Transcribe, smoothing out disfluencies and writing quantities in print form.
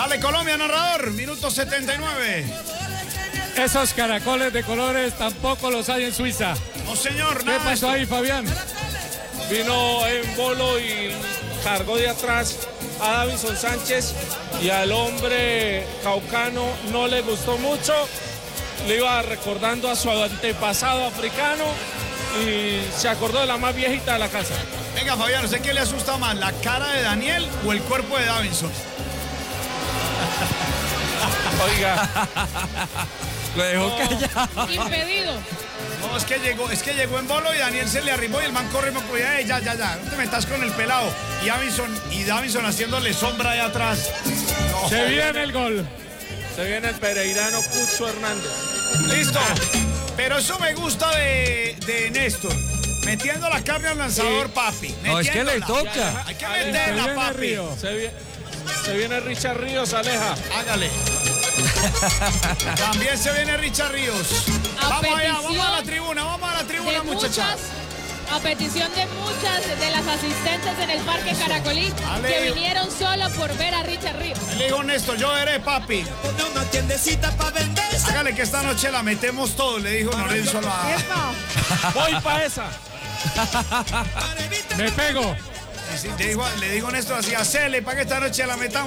Dale, Colombia, narrador, minuto 79. Esos caracoles de colores tampoco los hay en Suiza. No, señor, ¿Qué nada. pasó ahí, Fabián? Vino en bolo y cargó de atrás a Davinson Sánchez y al hombre caucano no le gustó mucho. Le iba recordando a su antepasado africano y se acordó de la más viejita de la casa. Venga, Fabián, ¿usted qué le asusta más, la cara de Daniel o el cuerpo de Davinson? Oiga, Lo dejó callado. Impedido. No, es que llegó en bolo y Daniel se le arrimó y el man corre y me cuida. Ya, no te metas con el pelado. Y Davinson haciéndole sombra ahí atrás. No, Se viene el gol. se viene el pereirano Cucho Hernández. listo. Pero eso me gusta de Néstor. Metiendo la carne al lanzador, papi. No, es que le Metiéndola. toca. Hay que Se meterla, viene papi. Río. Se viene Richard Ríos, Aleja. Hágale. También se viene Richard Ríos. A Vamos allá, petición vamos a la tribuna, de muchachas. a petición de muchas de las asistentes en el Parque Caracolí Dale. que vinieron solo por ver a Richard Ríos. Le digo Néstor, yo veré, papi. Una tiendecita pa' vender. Hágale que esta noche la metemos todos, le dijo Lorenzo. Voy pa' esa. Me pego. Le dijo Néstor así, hacele para que esta noche la metamos.